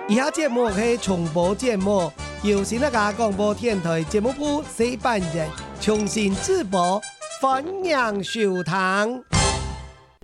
以下节目是重播节目，由新加坡广播电台节目部洗版人重新直播，欢迎收听。